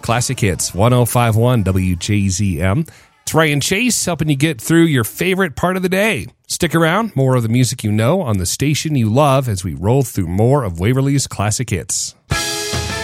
Classic Hits, 1051 WJZM. It's Ryan Chase helping you get through your favorite part of the day. Stick around, more of the music you know on the station you love as we roll through more of Waverly's Classic Hits.